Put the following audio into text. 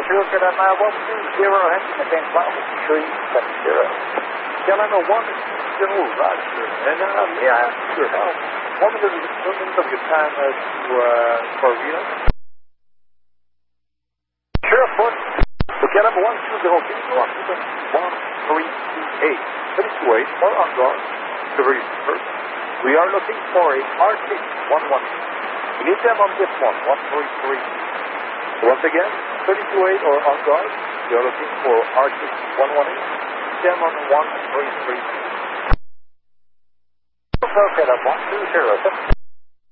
Sheriff, get on 120, Henry McCain, 370. Get on 120, Roger. And may I ask your help? What was of your time for real? Sheriff, what? So get up 120, Washington, 1328. 328 or on guard. Delivery first. We are looking for a Arctic 118. We need them on this one, 133. Once again, 328 or on guard. We are looking for Arctic 118. Them on 133. Okay, that's 120.